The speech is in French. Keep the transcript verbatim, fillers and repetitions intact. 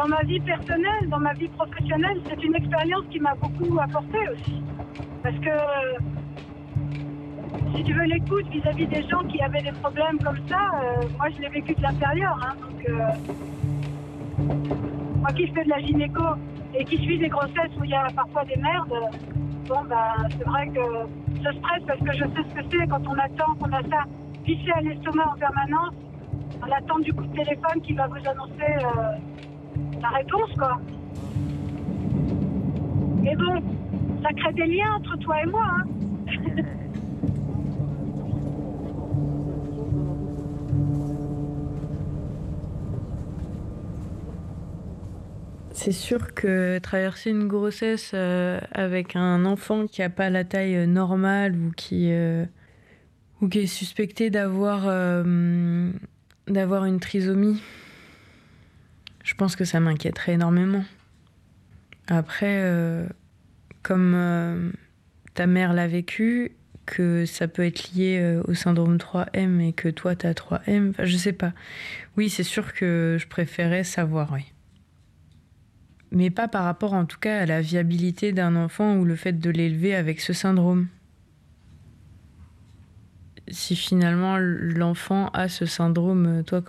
dans ma vie personnelle, dans ma vie professionnelle, c'est une expérience qui m'a beaucoup apporté aussi. Parce que, si tu veux l'écoute vis-à-vis des gens qui avaient des problèmes comme ça, euh, moi je l'ai vécu de l'intérieur. Hein, donc, euh, moi qui fais de la gynéco et qui suis des grossesses où il y a parfois des merdes, bon bah c'est vrai que je stresse parce que je sais ce que c'est quand on attend qu'on a ça vissé à l'estomac en permanence. On attend du coup de téléphone qui va vous annoncer euh, la réponse, quoi. Mais bon, ça crée des liens entre toi et moi, hein. C'est sûr que traverser une grossesse euh, avec un enfant qui n'a pas la taille euh, normale ou qui, euh, ou qui est suspecté d'avoir, euh, d'avoir une trisomie, je pense que ça m'inquiéterait énormément. Après, euh, comme euh, ta mère l'a vécu, que ça peut être lié euh, au syndrome trois M et que toi t'as trois M, enfin je sais pas. Oui, c'est sûr que je préférais savoir, oui. Mais pas par rapport en tout cas à la viabilité d'un enfant ou le fait de l'élever avec ce syndrome. Si finalement l'enfant a ce syndrome, toi